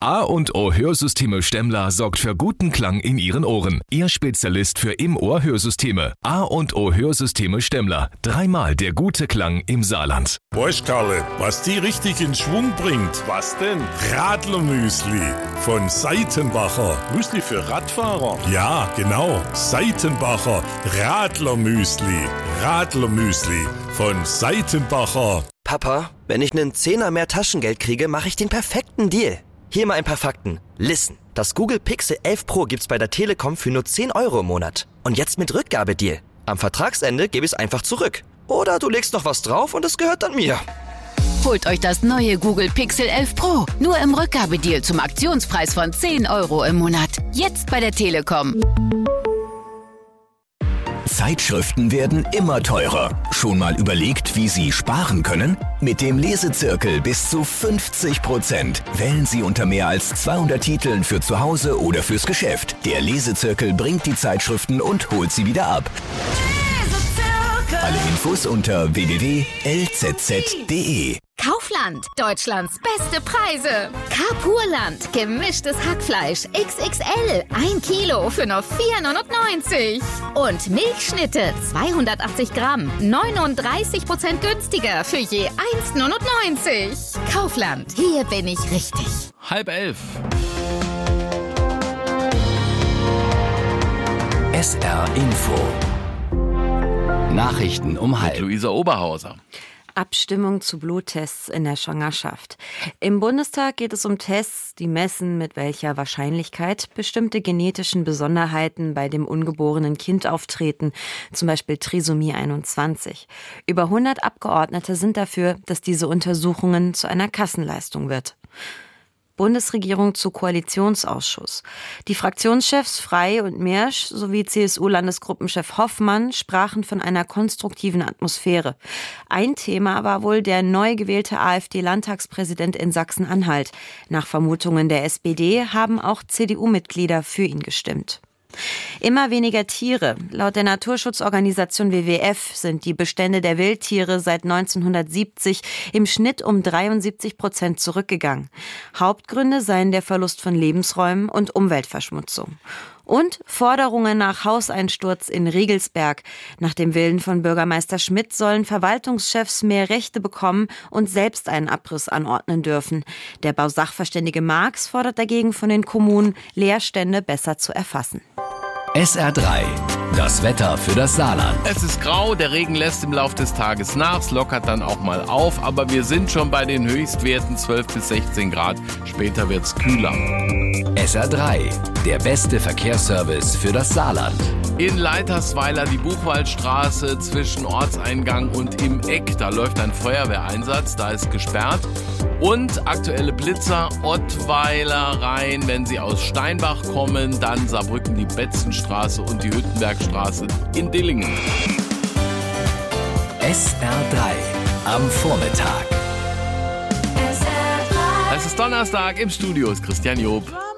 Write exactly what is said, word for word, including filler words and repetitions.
A und O Hörsysteme Stemmler sorgt für guten Klang in Ihren Ohren. Ihr Spezialist für Im-Ohr-Hörsysteme. A und O Hörsysteme Stemmler. Dreimal der gute Klang im Saarland. Weißt Karle, was die richtig in Schwung bringt? Was denn? Radlermüsli von Seitenbacher. Müsli für Radfahrer? Ja, genau. Seitenbacher Radlermüsli. Radlermüsli von Seitenbacher. Papa, wenn ich einen Zehner mehr Taschengeld kriege, mache ich den perfekten Deal. Hier mal ein paar Fakten. Listen, das Google Pixel elf Pro gibt's bei der Telekom für nur zehn Euro im Monat. Und jetzt mit Rückgabedeal. Am Vertragsende gebe ich es einfach zurück. Oder du legst noch was drauf und es gehört dann mir. Holt euch das neue Google Pixel elf Pro. Nur im Rückgabedeal zum Aktionspreis von zehn Euro im Monat. Jetzt bei der Telekom. Zeitschriften werden immer teurer. Schon mal überlegt, wie Sie sparen können? Mit dem Lesezirkel bis zu fünfzig Prozent. Wählen Sie unter mehr als zweihundert Titeln für zu Hause oder fürs Geschäft. Der Lesezirkel bringt die Zeitschriften und holt sie wieder ab. Alle Infos unter w w w punkt l z z punkt d e. Kaufland, Deutschlands beste Preise. Carpurland, gemischtes Hackfleisch X X L, ein Kilo für nur vier neunundneunzig. Und Milchschnitte, zweihundertachtzig Gramm, neununddreißig Prozent günstiger für je eins neunundneunzig. Kaufland, hier bin ich richtig. Halb elf. S R Info. Nachrichten um halb. Luisa Oberhauser. Abstimmung zu Bluttests in der Schwangerschaft. Im Bundestag geht es um Tests, die messen, mit welcher Wahrscheinlichkeit bestimmte genetischen Besonderheiten bei dem ungeborenen Kind auftreten, zum Beispiel Trisomie einundzwanzig. Über hundert Abgeordnete sind dafür, dass diese Untersuchungen zu einer Kassenleistung wird. Bundesregierung zu Koalitionsausschuss. Die Fraktionschefs Frey und Mersch sowie C S U-Landesgruppenchef Hoffmann sprachen von einer konstruktiven Atmosphäre. Ein Thema war wohl der neu gewählte AfD-Landtagspräsident in Sachsen-Anhalt. Nach Vermutungen der S P D haben auch C D U-Mitglieder für ihn gestimmt. Immer weniger Tiere. Laut der Naturschutzorganisation W W F sind die Bestände der Wildtiere seit neunzehnhundertsiebzig im Schnitt um dreiundsiebzig Prozent zurückgegangen. Hauptgründe seien der Verlust von Lebensräumen und Umweltverschmutzung. Und Forderungen nach Hauseinsturz in Riegelsberg. Nach dem Willen von Bürgermeister Schmidt sollen Verwaltungschefs mehr Rechte bekommen und selbst einen Abriss anordnen dürfen. Der Bausachverständige Marx fordert dagegen von den Kommunen, Leerstände besser zu erfassen. S R drei. Das Wetter für das Saarland. Es ist grau, der Regen lässt im Laufe des Tages nach, es lockert dann auch mal auf, aber wir sind schon bei den Höchstwerten zwölf bis sechzehn Grad. Später wird's kühler. S R drei. Der beste Verkehrsservice für das Saarland. In Leitersweiler die Buchwaldstraße zwischen Ortseingang und im Eck. Da läuft ein Feuerwehreinsatz, da ist gesperrt. Und aktuelle Blitzer, Ottweiler Rhein, wenn Sie aus Steinbach kommen, dann Saarbrücken die Betzenstraße und die Hüttenbergstraße in Dillingen. S R drei am Vormittag. Es ist Donnerstag, im Studio ist Christian Job.